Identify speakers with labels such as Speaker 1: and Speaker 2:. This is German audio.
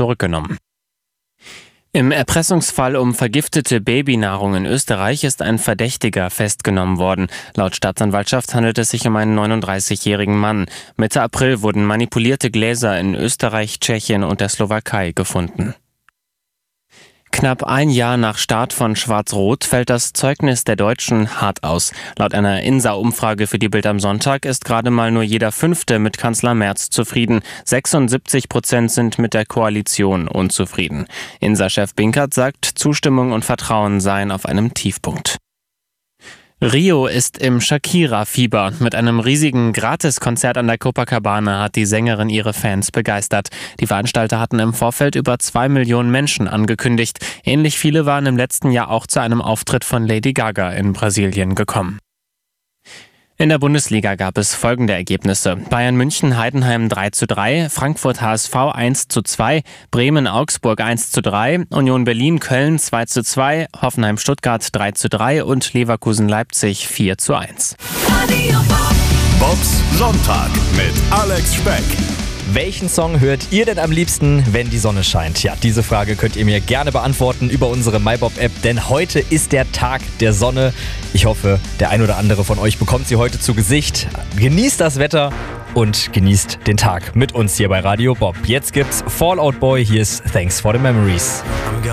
Speaker 1: zurückgenommen. Im Erpressungsfall um vergiftete Babynahrung in Österreich ist ein Verdächtiger festgenommen worden. Laut Staatsanwaltschaft handelt es sich um einen 39-jährigen Mann. Mitte April wurden manipulierte Gläser in Österreich, Tschechien und der Slowakei gefunden. Knapp ein Jahr nach Start von Schwarz-Rot fällt das Zeugnis der Deutschen hart aus. Laut einer INSA-Umfrage für die Bild am Sonntag ist gerade mal nur jeder Fünfte mit Kanzler Merz zufrieden. 76% sind mit der Koalition unzufrieden. INSA-Chef Binkert sagt, Zustimmung und Vertrauen seien auf einem Tiefpunkt. Rio ist im Shakira-Fieber. Mit einem riesigen Gratiskonzert an der Copacabana hat die Sängerin ihre Fans begeistert. Die Veranstalter hatten im Vorfeld über 2 Millionen Menschen angekündigt. Ähnlich viele waren im letzten Jahr auch zu einem Auftritt von Lady Gaga in Brasilien gekommen. In der Bundesliga gab es folgende Ergebnisse: Bayern München Heidenheim 3:3, Frankfurt HSV 1:2, Bremen Augsburg 1:3, Union Berlin Köln 2:2, Hoffenheim Stuttgart 3:3 und Leverkusen Leipzig 4:1.
Speaker 2: Bobs Sonntag mit Alex Speck.
Speaker 3: Welchen Song hört ihr denn am liebsten, wenn die Sonne scheint? Ja, diese Frage könnt ihr mir gerne beantworten über unsere MyBob-App, denn heute ist der Tag der Sonne. Ich hoffe, der ein oder andere von euch bekommt sie heute zu Gesicht. Genießt das Wetter und genießt den Tag mit uns hier bei Radio Bob. Jetzt gibt's Fall Out Boy, hier ist Thanks for the Memories.